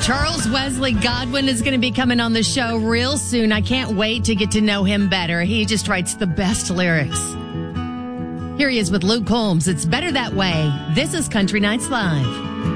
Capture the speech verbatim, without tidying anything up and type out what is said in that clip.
Charles Wesley Godwin is going to be coming on the show real soon. I can't wait to get to know him better. He just writes the best lyrics. Here he is with Luke Combs. It's Better That Way. This is Country Nights Live.